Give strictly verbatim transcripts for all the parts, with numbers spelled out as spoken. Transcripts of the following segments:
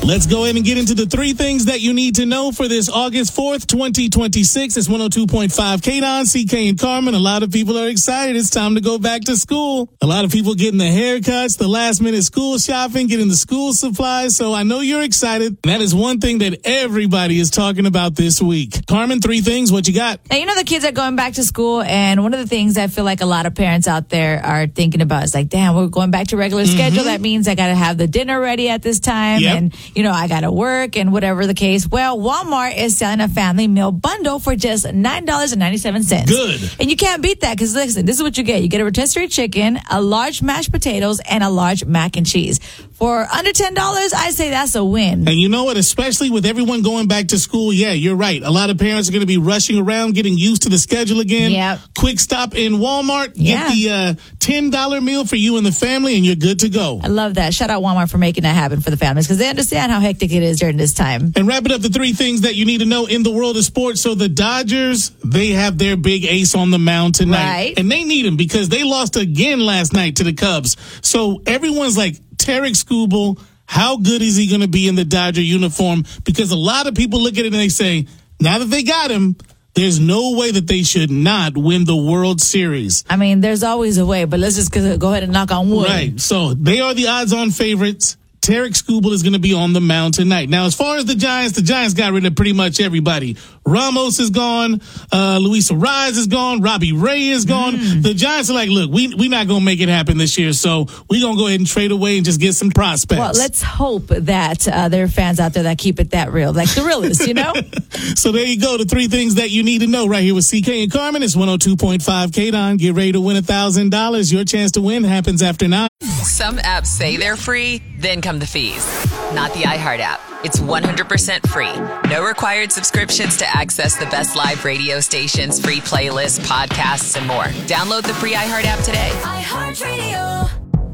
Let's go ahead and get into the three things that you need to know for this August fourth, twenty twenty-six. It's one oh two point five K D O N, C K and Carmen. A lot of people are excited. It's time to go back to school. A lot of people getting the haircuts, the last minute school shopping, getting the school supplies. So I know you're excited. That is one thing that everybody is talking about this week. Carmen, three things. What you got? Now, you know, the kids are going back to school, and one of the things I feel like a lot of parents out there are thinking about is like, damn, we're going back to regular mm-hmm. schedule. That means I got to have the dinner ready at this time. Yep. And, you know, I got to work and whatever the case. Well, Walmart is selling a family meal bundle for just nine dollars and ninety-seven cents. Good. And you can't beat that because, listen, this is what you get. You get a rotisserie chicken, a large mashed potatoes, and a large mac and cheese. For under ten dollars, I say that's a win. And you know what? Especially with everyone going back to school, yeah, you're right. A lot of parents are going to be rushing around, getting used to the schedule again. Yep. Quick stop in Walmart. Yeah. Get the uh, ten dollars meal for you and the family, and you're good to go. I love that. Shout out Walmart for making that happen for the families because they understand how hectic it is during this time. And wrapping up the three things that you need to know in the world of sports. So the Dodgers, they have their big ace on the mound tonight. Right. And they need him because they lost again last night to the Cubs. So everyone's like, Tarik Skubal, how good is he going to be in the Dodger uniform? Because a lot of people look at it and they say, now that they got him, there's no way that they should not win the World Series. I mean, there's always a way, but let's just go ahead and knock on wood. Right. So they are the odds-on favorites. Tarik Skubal is going to be on the mound tonight. Now, as far as the Giants, the Giants got rid of pretty much everybody. Ramos is gone. Uh, Luis Arraez is gone. Robbie Ray is gone. Mm. The Giants are like, look, we, we're not going to make it happen this year, so we're going to go ahead and trade away and just get some prospects. Well, let's hope that uh, there are fans out there that keep it that real, like the realists, you know? So there you go, the three things that you need to know right here with C K and Carmen. It's one oh two point five K D O N. Get ready to win one thousand dollars. Your chance to win happens after nine. Some apps say they're free, then come the fees. Not the iHeart app. It's one hundred percent free. No required subscriptions to access the best live radio stations, free playlists, podcasts, and more. Download the free iHeart app today. iHeartRadio.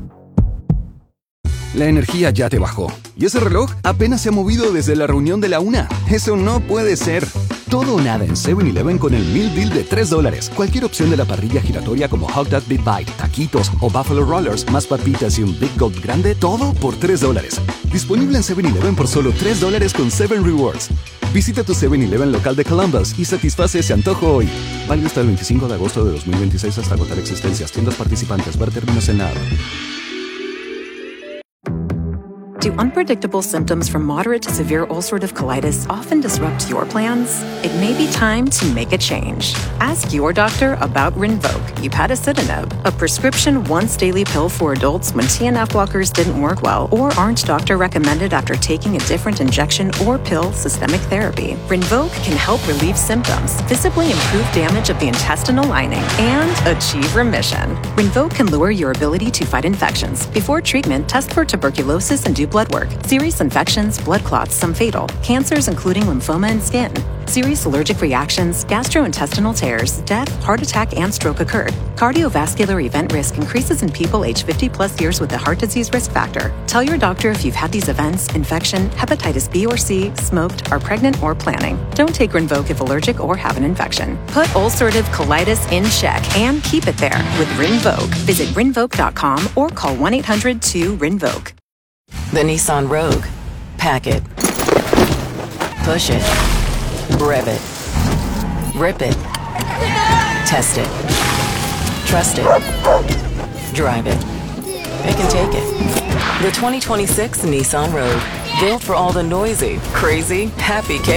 La energía ya te bajó. ¿Y ese reloj apenas se ha movido desde la reunión de la una? Eso no puede ser. Todo o nada en seven eleven con el Meal Deal de tres dólares. Cualquier opción de la parrilla giratoria como Hot Dog Big Bite, taquitos o Buffalo Rollers, más papitas y un Big Gulp grande, todo por tres dólares. Disponible en seven eleven por solo tres dólares con seven Rewards. Visita tu seven eleven local de Columbus y satisface ese antojo hoy. Válido hasta el veinticinco de agosto de dos mil veintiséis hasta agotar existencias. Tiendas participantes. Ver términos en la app. Do unpredictable symptoms from moderate to severe ulcerative colitis often disrupt your plans? It may be time to make a change. Ask your doctor about Rinvoq, upadacitinib, a prescription once-daily pill for adults when T N F blockers didn't work well or aren't doctor-recommended after taking a different injection or pill systemic therapy. Rinvoq can help relieve symptoms, visibly improve damage of the intestinal lining, and achieve remission. Rinvoq can lower your ability to fight infections. Before treatment, test for tuberculosis and do blood work. Serious infections, blood clots, some fatal. Cancers including lymphoma and skin. Serious allergic reactions, gastrointestinal tears, death, heart attack, and stroke occurred. Cardiovascular event risk increases in people age fifty plus years with a heart disease risk factor. Tell your doctor if you've had these events, infection, hepatitis B or C, smoked, are pregnant, or planning. Don't take Rinvoq if allergic or have an infection. Put ulcerative colitis in check and keep it there with Rinvoq. Visit rinvoq dot com or call one eight hundred two rinvoq. The Nissan Rogue. Pack it. Push it. Rev it. Rip it. Test it. Trust it. Drive it. It can take it. The twenty twenty-six Nissan Rogue. Built for all the noisy, crazy, happy kids.